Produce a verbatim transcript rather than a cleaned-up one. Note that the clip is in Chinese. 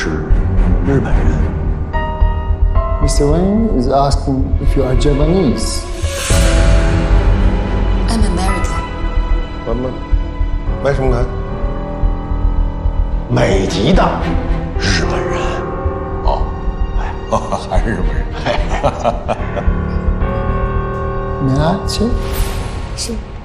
是日本人。 Mister Wang is asking if you are Japanese. I'm American. 什么？卖什么看？ 美籍的日本人。哦，哎，还是日本人。 May I check? 是。